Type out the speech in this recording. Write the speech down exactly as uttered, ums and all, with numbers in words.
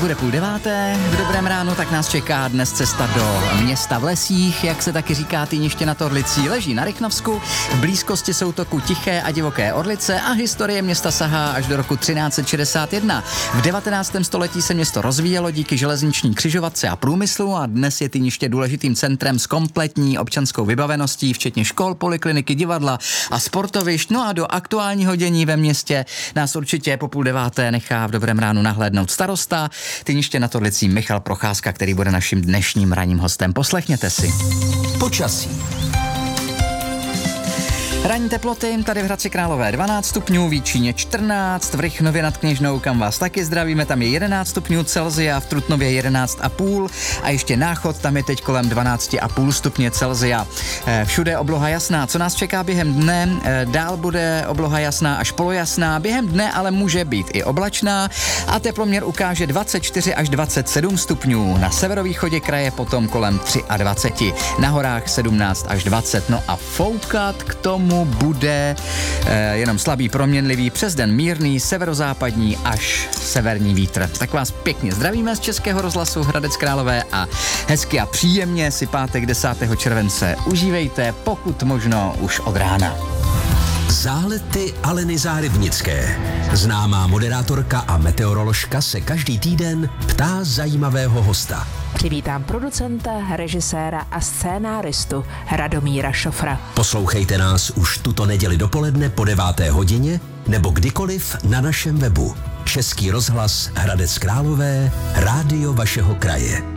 bude půl deváté, v dobrém ránu, tak nás čeká dnes cesta do města v lesích, jak se taky říká Týniště nad Orlicí, leží na Rychnovsku, v blízkosti soutoku Tiché a divoké Orlice a historie města sahá až do roku třináct set šedesát jedna. V devatenáctém století se město rozvíjelo díky železniční křižovatce a průmyslu a dnes je Týniště důležitým centrem s kompletní občanskou vybaveností, včetně škol, polikliniky, divadla a sportovišť. No a do aktuálního dění ve městě nás určitě po půl deváté nechá v dobrém ránu nahlédnout starosta Týniště nad Orlicí Michal Procházka, který bude naším dnešním ranním hostem. Poslechněte si. Počasí. Ranní teploty, tady v Hradci Králové dvanáct stupňů, v Jíčíně čtrnáct, v Rychnově nad Kněžnou, kam vás taky zdravíme, tam je jedenáct stupňů Celsia, v Trutnově jedenáct a půl a ještě Náchod, tam je teď kolem dvanáct a půl stupně Celsia. Všude obloha jasná. Co nás čeká během dne? Dál bude obloha jasná až polojasná, během dne ale může být i oblačná a teploměr ukáže dvacet čtyři až dvacet sedm stupňů. Na severovýchodě kraje potom kolem dvacet tři, na horách sedmnáct až dvacet. No a foukat k tomu bude eh, jenom slabý proměnlivý, přes den mírný severozápadní až severní vítr. Tak vás pěkně zdravíme z Českého rozhlasu Hradec Králové a hezky a příjemně si pátek desátého července užívejte, pokud možno už od rána. Zálety Aleny Zárybnické. Známá moderátorka a meteoroložka se každý týden ptá zajímavého hosta. Přivítám producenta, režiséra a scénáristu Radomíra Šofra. Poslouchejte nás už tuto neděli dopoledne po deváté hodině nebo kdykoliv na našem webu. Český rozhlas Hradec Králové, rádio vašeho kraje.